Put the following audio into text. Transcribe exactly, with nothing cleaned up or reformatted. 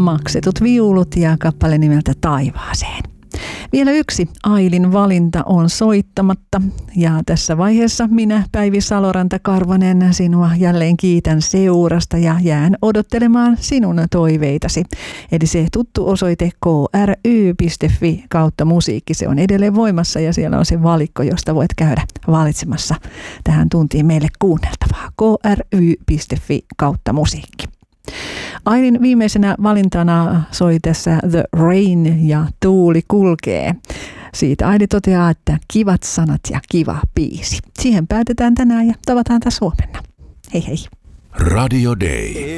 Maksetut viulut ja kappale nimeltä Taivaaseen. Vielä yksi Ailin valinta on soittamatta ja tässä vaiheessa minä, Päivi Saloranta-Karvanen, sinua jälleen kiitän seurasta ja jään odottelemaan sinun toiveitasi. Eli se tuttu osoite k r y piste f i kautta musiikki, se on edelleen voimassa ja siellä on se valikko, josta voit käydä valitsemassa tähän tuntiin meille kuunneltavaa. k r y piste f i kautta musiikki. Ailin viimeisenä valintana soi tässä The Rain ja Tuuli kulkee. Siitä Aili toteaa, että kivat sanat ja kiva biisi. Siihen päätetään tänään ja tavataan taas huomenna. Hei hei. Radio Day.